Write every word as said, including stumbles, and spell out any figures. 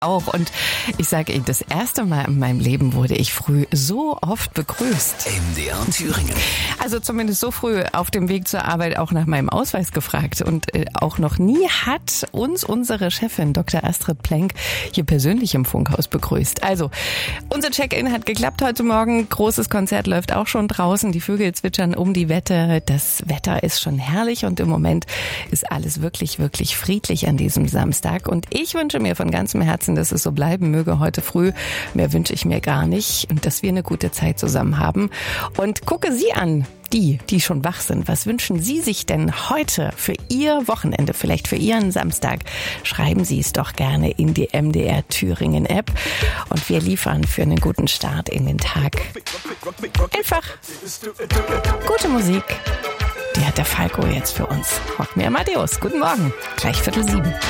auch. Und ich sage Ihnen, das erste Mal in meinem Leben wurde ich früh so oft begrüßt. M D R Thüringen. Also zumindest so früh auf dem Weg zur Arbeit auch nach meinem Ausweis gefragt. Und äh, auch noch nie hat uns unsere Chefin Doktor Astrid Plenk hier persönlich im Funkhaus begrüßt. Also, unser Check-in hat geklappt heute Morgen. Großes Konzert läuft auch schon draußen. Die Vögel zwitschern um die Wette. Das Wetter ist schon herrlich und im Moment ist alles wirklich, wirklich friedlich an diesem Samstag. Und ich wünsche mir von ganzem Herzen, dass es so bleiben möge heute früh. Mehr wünsche ich mir gar nicht. Und dass wir eine gute Zeit zusammen haben. Und gucke Sie an, die, die schon wach sind. Was wünschen Sie sich denn heute für Ihr Wochenende, vielleicht für Ihren Samstag? Schreiben Sie es doch gerne in die M D R Thüringen App. Und wir liefern für einen guten Start in den Tag einfach gute Musik. Die hat der Falco jetzt für uns. Rock mir Amadeus. Guten Morgen. Gleich Viertel sieben.